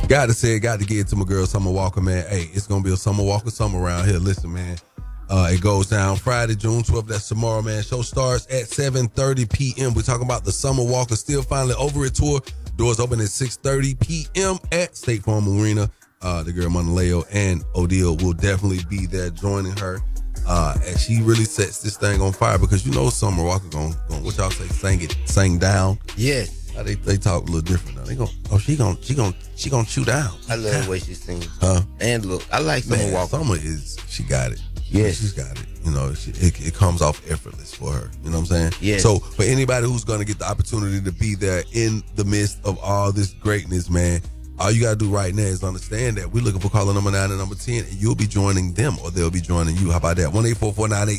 Got to say it, got to get it to my girl Summer Walker, man. Hey, it's gonna be a Summer Walker summer around here. Listen, man. It goes down Friday, June 12th. That's tomorrow, man. Show starts at 7:30 p.m. We're talking about the Summer Walker Still Finally Over It tour. Doors open at 6:30 p.m. at State Farm Arena. The girl Monaleo and Odile will definitely be there joining her. And she really sets this thing on fire because you know Summer Walker going what y'all say, sing down. Yes. They talk a little different now. They she gonna chew down. I love the way she sings. Huh? And look, I like Summer Walker. Summer she got it. Yes. She's got it. You know, it comes off effortless for her. You know what I'm saying? Yes. So for anybody who's gonna get the opportunity to be there in the midst of all this greatness, man, all you gotta do right now is understand that we're looking for caller number 9 and number 10, and you'll be joining them or they'll be joining you. How about that? 1-844-98